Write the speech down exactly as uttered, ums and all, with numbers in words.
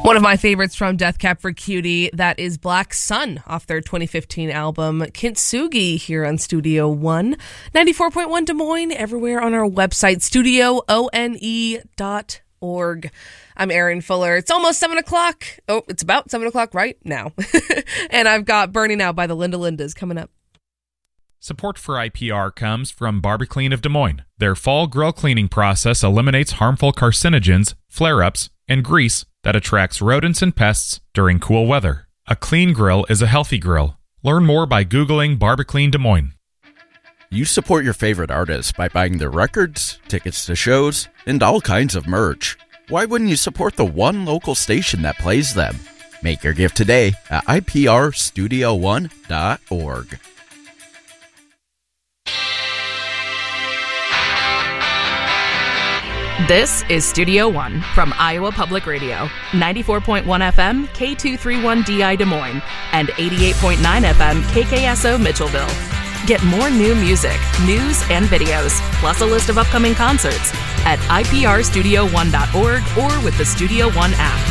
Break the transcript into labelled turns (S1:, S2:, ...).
S1: One of my favorites from Death Cab for Cutie, that is Black Sun off their twenty fifteen album Kintsugi here on Studio One. ninety-four point one Des Moines, everywhere on our website, studio one dot org. I'm Erin Fuller. It's almost seven o'clock. Oh, it's about seven o'clock right now. And I've got Burning Out by the Linda Lindas coming up.
S2: Support for I P R comes from Barbiclean of Des Moines. Their fall grill cleaning process eliminates harmful carcinogens, flare-ups, and grease that attracts rodents and pests during cool weather. A clean grill is a healthy grill. Learn more by Googling Barbiclean Des Moines.
S3: You support your favorite artists by buying their records, tickets to shows, and all kinds of merch. Why wouldn't you support the one local station that plays them? Make your gift today at I P R studio one dot org.
S4: This is Studio One from Iowa Public Radio, ninety-four point one F M, K two thirty-one D I Des Moines, and eighty-eight point nine F M, K K S O Mitchellville. Get more new music, news, and videos, plus a list of upcoming concerts at I P R studio one dot org or with the Studio One app.